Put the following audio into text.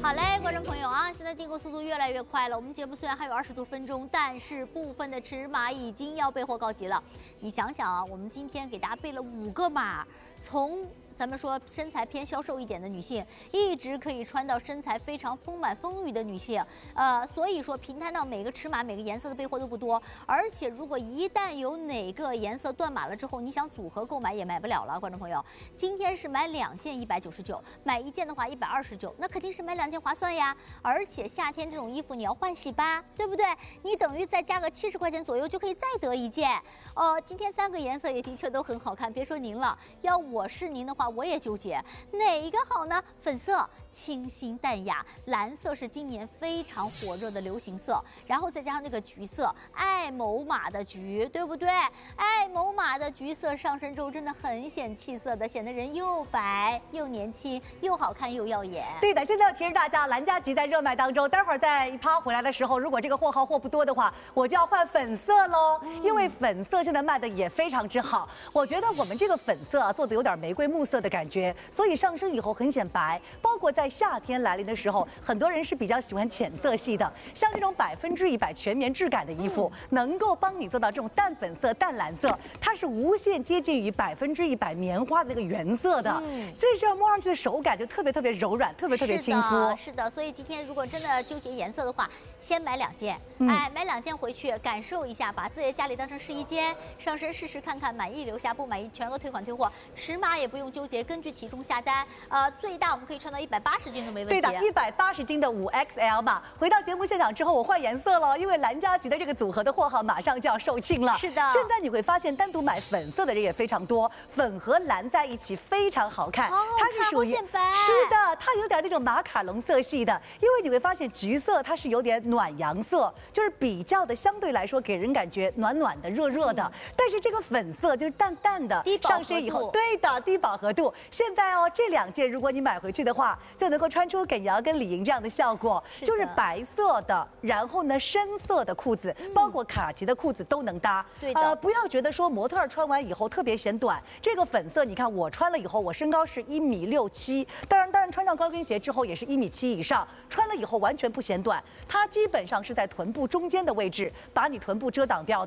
好嘞，观众朋友啊，现在进购速度越来越快了。我们节目虽然还有20多分钟，但是部分的尺码已经要备货告急了。你想想啊，我们今天给大家备了5个码，从咱们说身材偏消瘦一点的女性，一直可以穿到身材非常丰满丰腴的女性。所以说平摊到每个尺码、每个颜色的备货都不多。而且如果一旦有哪个颜色断码了之后，你想组合购买也买不了了。观众朋友，今天是买2件199，买1件的话129，那肯定是买2件划算呀。而且夏天这种衣服你要换洗吧，对不对？你等于再加个70块钱左右就可以再得1件。今天3个颜色也的确都很好看，别说您了，要我是您的话，我也纠结哪一个好呢？粉色清新淡雅，蓝色是今年非常火热的流行色，然后再加上那个橘色，爱某马的橘，对不对？爱某马的橘色上身之后真的很显气色的，显得人又白又年轻，又好看又耀眼。 对的，现在要提示大家，兰家橘在热卖当中，待会儿在一趴回来的时候，如果这个货不多的话，我就要换粉色喽，因为粉色现在卖的也非常之好。我觉得我们这个粉色啊做的有点玫瑰木色的感觉，所以上身以后很显白。包括在夏天来临的时候，很多人是比较喜欢浅色系的，像这种100%全棉质感的衣服，能够帮你做到这种淡粉色、淡蓝色，它是无限接近于100%棉花的那个原色的，这样摸上去的手感就特别柔软，特别亲肤。 是的，所以今天如果真的纠结颜色的话，先买2件，买2件回去感受一下，把自己的家里当成试衣间，上身试试看看，满意留下，不满意全额退款退货，尺码也不用纠结，根据体重下单。最大我们可以穿到180斤都没问题。 对的，180斤的5XL 码。回到节目现场之后，我换颜色了，因为兰家橘的这个组合的货号马上就要售罄了。 是的， 现在你会发现单独买粉色的人也非常多，粉和蓝在一起非常好看。它是属于显白。 是的，它有点那种马卡龙色系的，因为你会发现橘色它是有点暖阳色，就是比较的相对来说给人感觉暖暖的、热热的。但是这个粉色就是淡淡的，上身以后，对的，低饱和度。现在这2件如果你买回去的话，就能够穿出耿瑶跟李莹这样的效果，就是白色的，然后呢深色的裤子，包括卡其的裤子都能搭。 对的， 不要觉得说模特穿完以后特别显短，这个粉色你看我穿了以后，我身高是1.67米，当然穿上高跟鞋之后也是1.7米以上，穿了以后完全不显短，它基本上是在臀部中间的位置，把你臀部遮挡掉。